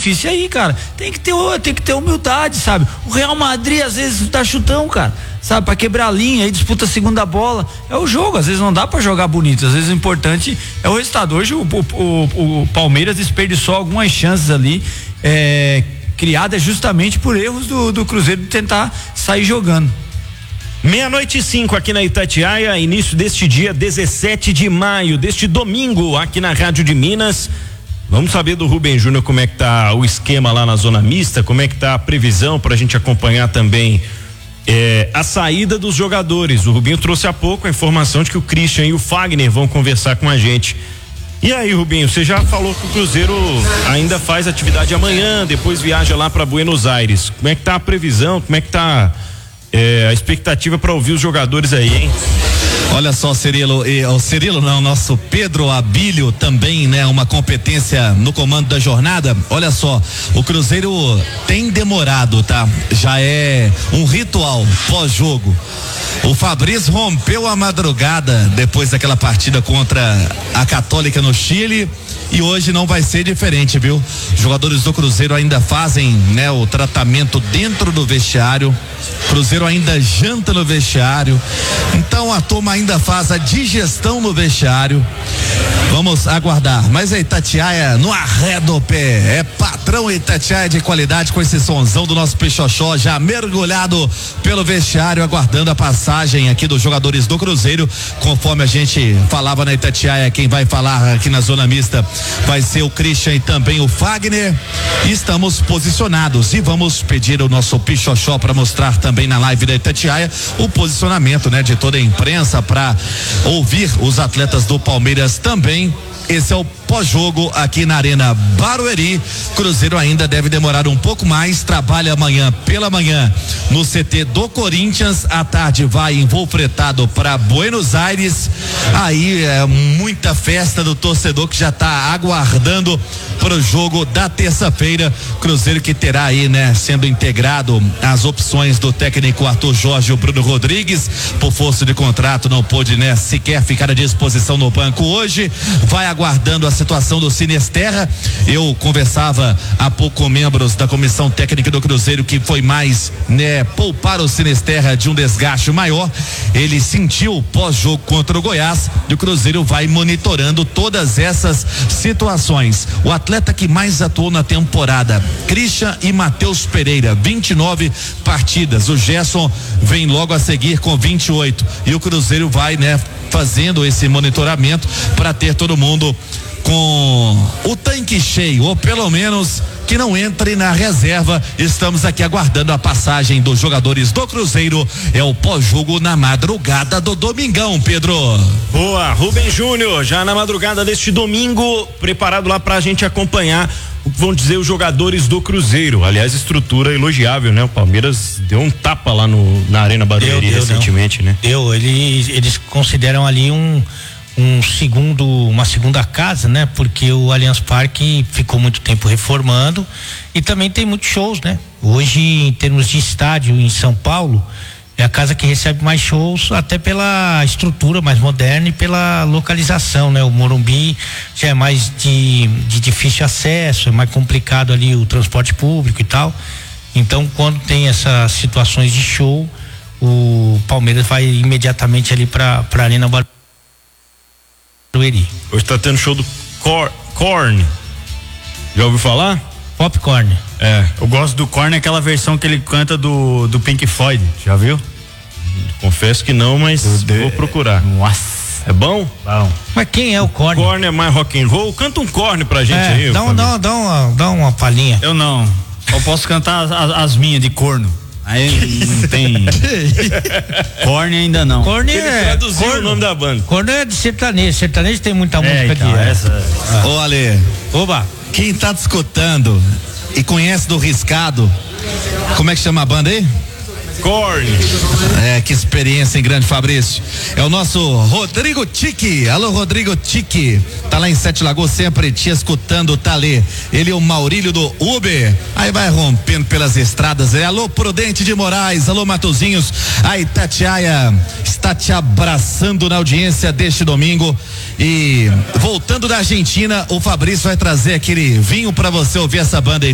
difícil aí, cara. Tem que ter humildade, sabe? O Real Madrid às vezes dá chutão, cara, sabe? Pra quebrar a linha, aí disputa a segunda bola. É o jogo, às vezes não dá pra jogar bonito, às vezes o importante é o resultado. Hoje o Palmeiras desperdiçou algumas chances ali, criadas justamente por erros do Cruzeiro de tentar sair jogando. 00:05 aqui na Itatiaia, início deste dia 17 de maio, deste domingo, aqui na Rádio de Minas. Vamos saber do Rubem Júnior como é que tá o esquema lá na zona mista, como é que tá a previsão pra gente acompanhar também a saída dos jogadores. O Rubinho trouxe há pouco a informação de que o Christian e o Fagner vão conversar com a gente. E aí, Rubinho, você já falou que o Cruzeiro ainda faz atividade amanhã, depois viaja lá para Buenos Aires. Como é que tá a previsão? Como é que tá a expectativa para ouvir os jogadores aí, hein? Olha só, nosso Pedro Abílio também, né? Uma competência no comando da jornada. Olha só, o Cruzeiro tem demorado, tá? Já é um ritual pós-jogo. O Fabrício rompeu a madrugada depois daquela partida contra a Católica no Chile. E hoje não vai ser diferente, viu? Os jogadores do Cruzeiro ainda fazem, né, o tratamento dentro do vestiário. Cruzeiro ainda janta no vestiário. Então a turma ainda faz a digestão no vestiário. Vamos aguardar. Mas a Itatiaia no arredo do pé. É patrão Itatiaia de qualidade, com esse sonzão do nosso Pichoxó já mergulhado pelo vestiário, aguardando a passagem aqui dos jogadores do Cruzeiro. Conforme a gente falava na Itatiaia, quem vai falar aqui na zona mista vai ser o Christian e também o Fagner. Estamos posicionados e vamos pedir o nosso Pichoxó para mostrar também na live da Itatiaia o posicionamento, né, de toda a imprensa para ouvir os atletas do Palmeiras também. Esse é o pós-jogo aqui na Arena Barueri. Cruzeiro ainda deve demorar um pouco mais, trabalha amanhã pela manhã no CT do Corinthians, à tarde vai envolvretado para Buenos Aires. Aí é muita festa do torcedor que já está aguardando para o jogo da terça-feira. Cruzeiro que terá aí, né, sendo integrado as opções do técnico Arthur Jorge e o Bruno Rodrigues. Por força de contrato não pôde, né, sequer ficar à disposição no banco hoje. Vai aguardando a situação do Sinisterra. Eu conversava há pouco com membros da comissão técnica do Cruzeiro que foi mais, né, poupar o Sinisterra de um desgaste maior. Ele sentiu pós-jogo contra o Goiás e o Cruzeiro vai monitorando todas essas situações. O atleta que mais atuou na temporada, Christian e Matheus Pereira, 29 partidas. O Gerson vem logo a seguir com 28 e o Cruzeiro vai, né, fazendo esse monitoramento para ter todo mundo com o tanque cheio, ou pelo menos que não entre na reserva. Estamos aqui aguardando a passagem dos jogadores do Cruzeiro. É o pós-jogo na madrugada do domingão, Pedro. Boa, Rubem Júnior, já na madrugada deste domingo, preparado lá pra gente acompanhar o que vão dizer os jogadores do Cruzeiro. Aliás, estrutura elogiável, né? O Palmeiras deu um tapa lá na Arena Barueri recentemente, né? Eles consideram ali uma segunda casa, né? Porque o Allianz Parque ficou muito tempo reformando e também tem muitos shows, né? Hoje, em termos de estádio em São Paulo, é a casa que recebe mais shows, até pela estrutura mais moderna e pela localização, né? O Morumbi já é mais de difícil acesso, é mais complicado ali o transporte público e tal. Então, quando tem essas situações de show, o Palmeiras vai imediatamente ali pra Arena Barueri. Hoje tá tendo show do Korn. Já ouviu falar? Popcorn. Eu gosto do Korn, aquela versão que ele canta do Pink Floyd, já viu? Confesso que não, mas vou procurar. Nossa. É bom? Bom. Mas quem é o Korn? Korn é mais rock and roll. Canta um Korn pra gente aí. Dá uma palhinha. Eu não. Eu posso cantar as minhas de corno. Aí não tem. Korn ainda não. Korn Ele traduziu o nome da banda. Korn é de sertanejo. Sertanejo tem muita música então, de. Ô, Ale. Oba. Quem tá te escutando e conhece do Riscado, como é que chama a banda aí? Korn. Que experiência, hein, grande Fabrício. É o nosso Rodrigo Tique. Alô, Rodrigo Tique. Tá lá em Sete Lagoas, sempre te escutando, tá ali. Ele é o Maurílio do Uber. Aí vai rompendo pelas estradas. Alô, Prudente de Moraes. Alô, Matozinhos. A Itatiaia está te abraçando na audiência deste domingo. E voltando da Argentina, o Fabrício vai trazer aquele vinho pra você ouvir essa banda aí.